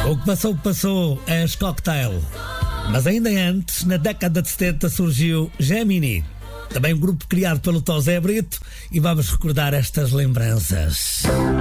O que passou, passou, é as Cocktail. Mas ainda antes, na década de 70, surgiu Gemini, também um grupo criado pelo Tosé Brito, e vamos recordar estas lembranças.